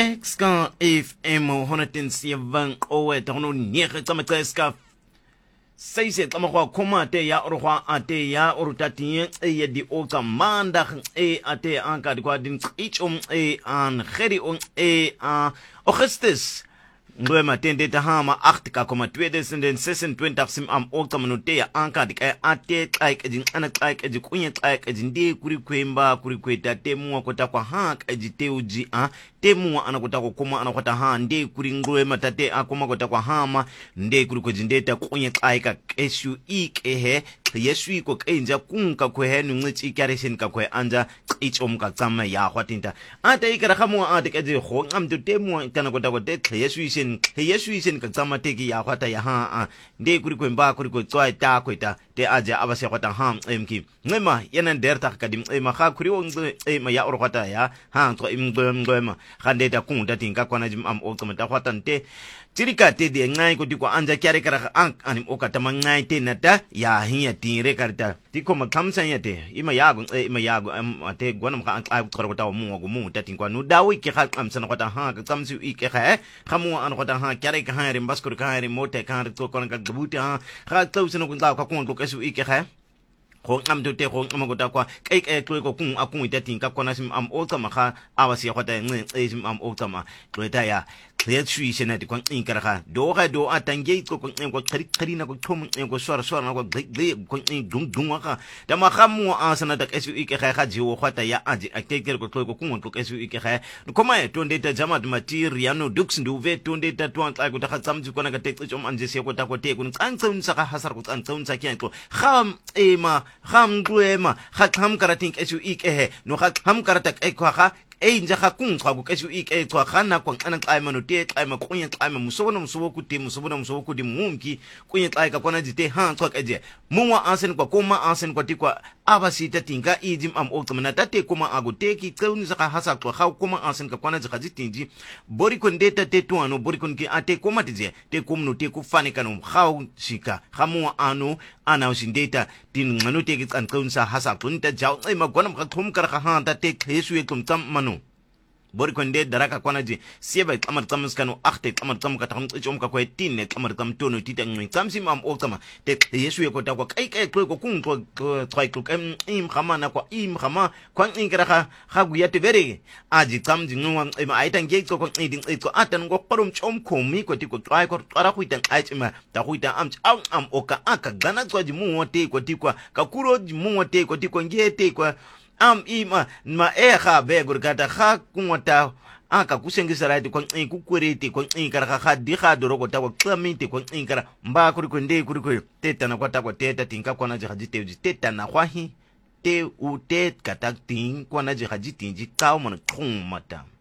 Exka FM 107 oweta hono niege tsameka eska seise tsamagwa khomate ya orwa ate ya orutati e di oka manda ate anka di kwa din ichom an kheri on Augustus Ngwema tende tahama 8,2026 sim am oktamanote ya anka dik ate like edin anaklike edi kunye like edinde kuri kwemba kuri kweta temu kota kwa hak edite uji temu anakota kokoma anakota ha nde kuri ngwema tate akoma kota kwa hama nde kuri kwejindeta kunye like kesu ikehe yesu ko kenja kunka kwe nu ngichi ikareshin ka kwe anja ichom ka tsama ya hwatinta ata ikara khamu ate keje ho ngamdu temu kana kota ko te yesu shin ka tsama teki ya hwata ya ha nde kuri kwemba kuri ko tswa ta kweta te aja abase hwata ha mki ngema yana derta kadim ema kha kuri on ema ya or hwata ya ha to ngwema khande ta kunta tinka kwana jim am okta hwata nte Tirika te de ngai ko diko anja kyare kara anim okata mangai te nata ya hiya tire karta tiko makamsa yate ima yago ate gwanam ka an ko ta mu ta tinkwa nu dawi ke kha amsana ko ta ha ka kamsu ike kha khamu an ko ta ha kyare ka ha rim baskur ka rim mote ka to kon ka gabuti ha kha tawsana ko ta ka kon ko kasu ike kha ko am to te ko am ko ta kwa kai ko kun akun ite tinka kona sim am okama kha awasi ko ta ngi sim am okama ko ta ya ya shui shena di kwang inkara do atange ko kari na ko thom ko swara na ko ko dung ka da ma khamu asana da kesu ike kha jiwo khata ya aji akteker ko kun ko kesu ike kha ko mai tonde ta jamat materiano dux nduve tonde ta tuan ko ta khamji ko na ka tek chom anje se ko ta ko te kun tsaun sa ka hasar ko tsaun sa kyan ko kham duema kham karatin kesu ike he no kham karata ko kha nja khakung khwa kesu ike to khana kwa ana qaima no te qaima kunya qaima musobo ku te musobo ku di mumki kunya qaika kona jite han to kaje muwa asen kwa koma asen kwa tikwa abasita tinga ijim am oktamana tate kuma agoteki tsauni saka hasa to kha kuma asen ka kona jika jitinji bori kon deta te to ano bori kon ki ate koma tije te kumno te ku fani kanu khaw shika khamuwa ano ana usindeta tin ngano te ki tsan tsaunsa hasa kunta jaw ai magwana ka thum kar kha han tate khesu ekum tam manu bori konde daraka kwanaji sieba kamar tams kanu achte kamar tam ka tam chom ka kwe tin kamar tam tono tita ngin tamsi mam oktama te yesu ko ta ko kai ko kun ko try ko im khama na ko im khama kwan ingara kha gu yate vere aji tamji ngwa ma aitan ge ko idin ko atan go parum chom ko mi ko ti ko try ko ara ku itan ai ma ta ku itan am oka aka gana ko ji mu wote ko ti ko ka kuro ji mu wote ko ti ko ngete ko ima ma kha be gurgata kha kunwata aka kusengisa right ko kukwerete ko kara kha di kha doro ta ko klamite ko kara mba kuri ko nde kuri ko teta na kwata ko teta tinka kona je hajite uji teta na kwahi te u tet katak tin kona je hajiti ji kawo man khumata